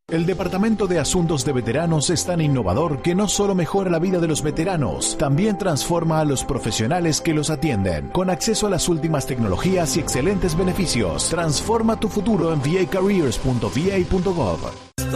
El Departamento de Asuntos de Veteranos es tan innovador que no solo mejora la vida de los veteranos, también transforma a los profesionales que los atienden. Con acceso a las últimas tecnologías y excelentes beneficios, transforma tu futuro en vacareers.va.gov.